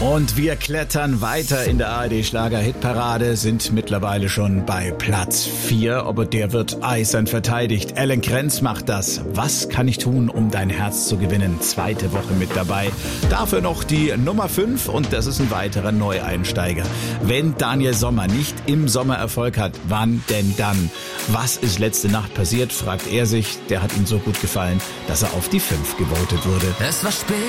Und wir klettern weiter in der ARD-Schlager-Hitparade, sind mittlerweile schon bei Platz 4, aber der wird eisern verteidigt. Alan Krenz macht das. Was kann ich tun, um dein Herz zu gewinnen? 2. Woche mit dabei. Dafür noch die Nummer 5 und das ist ein weiterer Neueinsteiger. Wenn Daniel Sommer nicht im Sommer Erfolg hat, wann denn dann? Was ist letzte Nacht passiert, fragt er sich. Der hat ihm so gut gefallen, dass er auf die 5 gewotet wurde. Es war spät